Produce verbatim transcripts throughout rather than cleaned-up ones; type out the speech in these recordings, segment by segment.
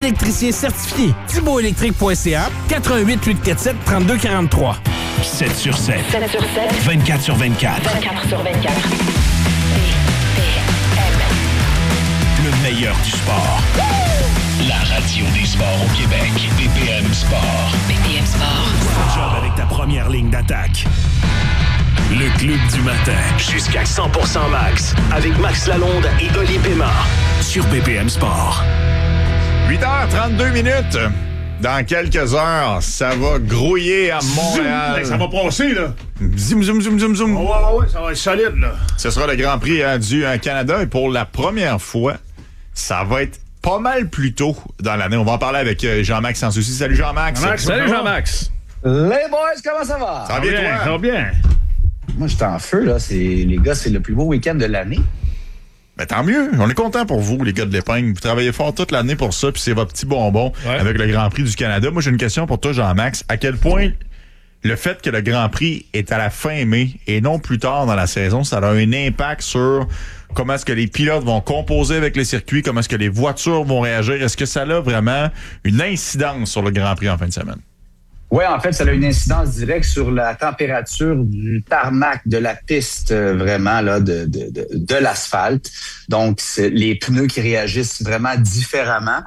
électricien certifié. thibault électrique point c a, quatre un huit, huit quatre sept, trois deux quatre trois. sept sur sept. sept sur sept. vingt-quatre sur vingt-quatre. vingt-quatre sur vingt-quatre. Le meilleur du sport. La radio des sports au Québec. B P M Sport. B P M Sport. Un job avec ta première ligne d'attaque. Le club du matin. Jusqu'à cent pour cent max. Avec Max Lalonde et Oli Pema. Sur B P M Sport. huit heures trente-deux minutes. Dans quelques heures, ça va grouiller à Montréal. Zoom, ça va passer, là. Zoom, zoom, zoom, zoom, zoom. Oh, ouais, ouais, ça va être solide, là. Ce sera le Grand Prix hein, du hein, Canada et pour la première fois, ça va être pas mal plus tôt dans l'année. On va en parler avec euh, Jean-Max sans souci. Salut Jean-Max. Jean-Max, Salut Jean-Max. Les boys, comment ça va? Ça va bien, toi? Ça va bien. Moi, j'étais en feu, là. C'est, les gars, c'est le plus beau week-end de l'année. Ben, tant mieux. On est content pour vous, les gars de l'épingle. Vous travaillez fort toute l'année pour ça, puis c'est votre petit bonbon Ouais. avec le Grand Prix du Canada. Moi, j'ai une question pour toi, Jean-Max. À quel point le fait que le Grand Prix est à la fin mai et non plus tard dans la saison, ça a un impact sur comment est-ce que les pilotes vont composer avec les circuits, comment est-ce que les voitures vont réagir? Est-ce que ça a vraiment une incidence sur le Grand Prix en fin de semaine? Oui, en fait, ça a une incidence directe sur la température du tarmac, de la piste, euh, vraiment, là, de, de, de, de l'asphalte. Donc, c'est les pneus qui réagissent vraiment différemment.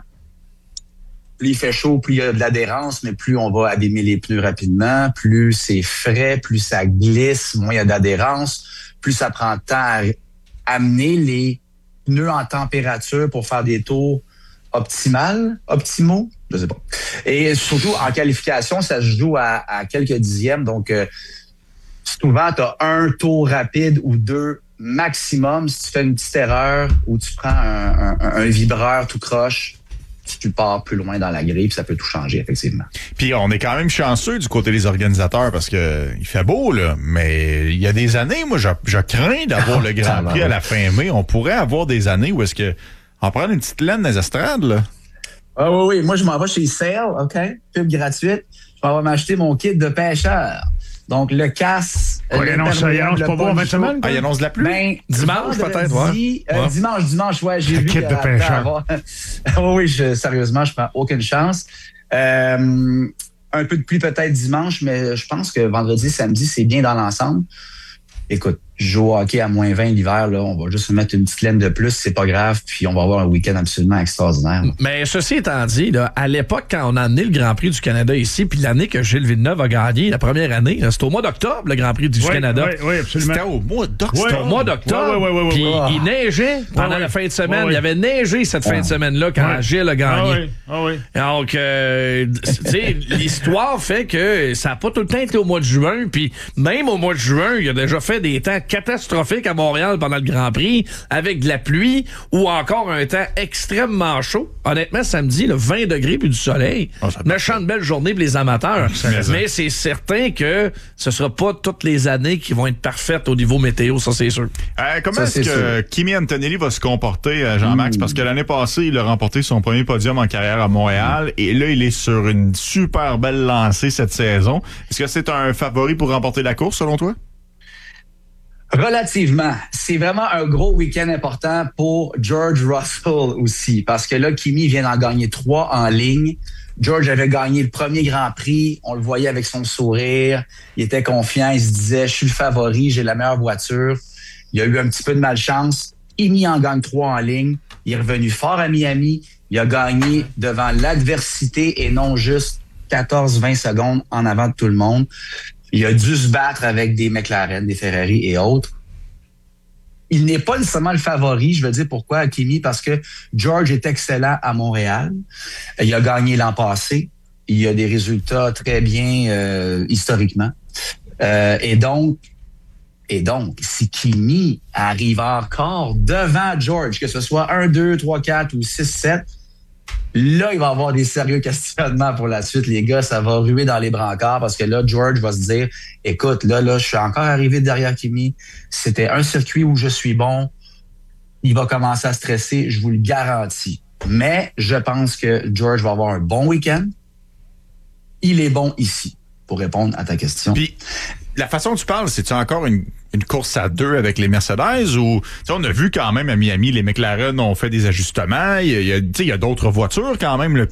Plus il fait chaud, plus il y a de l'adhérence, mais plus on va abîmer les pneus rapidement, plus c'est frais, plus ça glisse, moins il y a d'adhérence, plus ça prend de temps à amener les pneus en température pour faire des tours optimales, optimaux, je sais pas. Et surtout, en qualification, ça se joue à, à quelques dixièmes. Donc, euh, souvent, tu as un tour rapide ou deux maximum. Si tu fais une petite erreur ou tu prends un, un, un vibreur tout croche, tu pars plus loin dans la grille, puis ça peut tout changer, effectivement. Puis on est quand même chanceux du côté des organisateurs parce que il fait beau, là, mais il y a des années, moi, je, je crains d'avoir le Grand Prix à la fin mai. On pourrait avoir des années où est-ce que on prend une petite laine dans les estrades, là. Ah oui, oui. Moi, je m'en vais chez Sale, OK? Pub gratuite. Je m'en vais m'acheter mon kit de pêcheur. Donc, le casse. Ouais, il annonce, il annonce pas beau en fin de semaine? Ah, il annonce de la pluie? Ben, Dimanche, peut-être, vendredi, ouais. euh, Ouais. Dimanche, dimanche, ouais, j'ai Le vu. kit de euh, pêcheur. avoir- oui, oui, je, sérieusement, je prends aucune chance. Euh, un peu de pluie peut-être dimanche, mais je pense que vendredi, samedi, c'est bien dans l'ensemble. Écoute, je joue au hockey à moins vingt l'hiver, là, on va juste se mettre une petite laine de plus, c'est pas grave, puis on va avoir un week-end absolument extraordinaire. là. Mais ceci étant dit, là, à l'époque, quand on a amené le Grand Prix du Canada ici, puis l'année que Gilles Villeneuve a gagné, la première année, là, c'était au mois d'octobre, le Grand Prix du Oui, Canada. oui, oui, absolument. C'était au mois d'octobre. Ouais. Au mois d'octobre. Ouais, ouais, ouais, ouais, Puis ouais. il neigeait pendant Ouais, ouais. la fin de semaine. Ouais, ouais. Il y avait neigé cette fin de semaine-là quand Ouais. Gilles a gagné. Ah oui, ah oui. Donc, euh, tu sais, l'histoire fait que ça n'a pas tout le temps été au mois de juin. Puis même au mois de juin, il a déjà fait des temps catastrophiques à Montréal pendant le Grand Prix, avec de la pluie ou encore un temps extrêmement chaud. Honnêtement, samedi, le vingt degrés puis du soleil. Oh, ça Méchante belle journée pour les amateurs. Mais ça. Mais c'est certain que ce sera pas toutes les années qui vont être parfaites au niveau météo, ça c'est sûr. Euh, comment Ça, est-ce c'est que sûr. Kimi Antonelli va se comporter, euh, Jean-Max? Parce que l'année passée, il a remporté son premier podium en carrière à Montréal et là, il est sur une super belle lancée cette saison. Est-ce que c'est un favori pour remporter la course, selon toi? Relativement. C'est vraiment un gros week-end important pour George Russell aussi, parce que là, Kimi vient d'en gagner trois en ligne. George avait gagné le premier Grand Prix. On le voyait avec son sourire. Il était confiant. Il se disait, je suis le favori, j'ai la meilleure voiture. Il a eu un petit peu de malchance. Kimi en gagne trois en ligne. Il est revenu fort à Miami. Il a gagné devant l'adversité et non juste quatorze vingt secondes en avant de tout le monde. Il a dû se battre avec des McLaren, des Ferrari et autres. Il n'est pas nécessairement le favori, je veux dire pourquoi à Kimi, parce que George est excellent à Montréal. Il a gagné l'an passé. Il a des résultats très bien euh, historiquement. Euh, et donc, et donc, si Kimi arrive encore devant George, que ce soit un, deux, trois, quatre ou six, sept, là, il va y avoir des sérieux questionnements pour la suite. Les gars, ça va ruer dans les brancards parce que là, George va se dire, écoute, là, là, je suis encore arrivé derrière Kimi. C'était un circuit où je suis bon. Il va commencer à stresser, je vous le garantis. Mais je pense que George va avoir un bon week-end. Il est bon ici, pour répondre à ta question. Puis, la façon dont tu parles, c'est-tu encore une, une course à deux avec les Mercedes ou, tu sais, on a vu quand même à Miami, les McLaren ont fait des ajustements. Il y a, il y a, tu sais, il y a d'autres voitures quand même, le